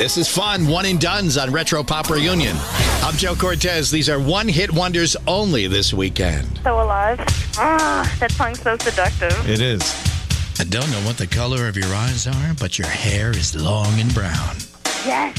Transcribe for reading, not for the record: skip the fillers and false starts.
This is fun. One and dones on Retro Pop Reunion. I'm Joe Cortez. These are one-hit wonders only this weekend. So Alive. That song's so seductive. It is. I don't know what the color of your eyes are, but your hair is long and brown. Yes.